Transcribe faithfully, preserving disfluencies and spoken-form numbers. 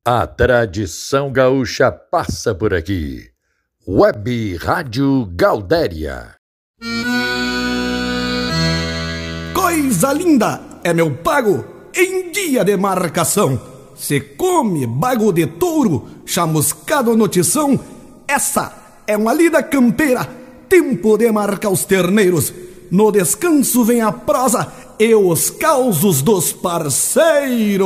A tradição gaúcha passa por aqui. Web Rádio Gaudéria. Coisa linda é meu pago em dia de marcação. Se come bago de touro, chamuscado no tição. Essa é uma lida campeira, tempo de marcar os terneiros. No descanso vem a prosa e os causos dos parceiros.